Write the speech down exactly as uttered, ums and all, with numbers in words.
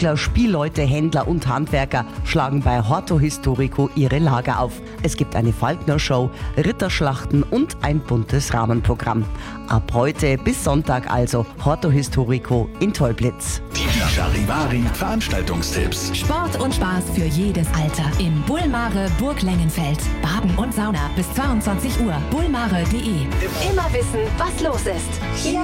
Schmuggler, Spielleute, Händler und Handwerker schlagen bei Horto Historico ihre Lager auf. Es gibt eine Falkner-Show, Ritterschlachten und ein buntes Rahmenprogramm. Ab heute bis Sonntag also Horto Historico in Teublitz. Die Charivari Veranstaltungstipps. Sport und Spaß für jedes Alter. Im Bullmare Burg Lengenfeld. Baden und Sauna bis zweiundzwanzig Uhr. bullmare punkt de. Immer wissen, was los ist. Hier